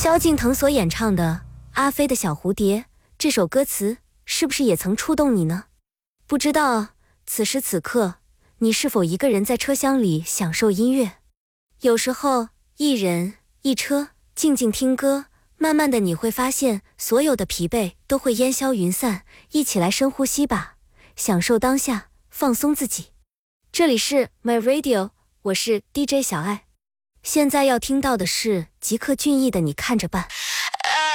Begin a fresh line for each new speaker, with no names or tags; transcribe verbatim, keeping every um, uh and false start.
萧敬腾所演唱的《阿飞的小蝴蝶》这首歌词，是不是也曾触动你呢？不知道此时此刻，你是否一个人在车厢里享受音乐？有时候，一人一车，静静听歌，慢慢的你会发现，所有的疲惫都会烟消云散。一起来深呼吸吧，享受当下，放松自己。这里是 My Radio， 我是 D J 小爱。现在要听到的是吉克隽逸的《你看着办》。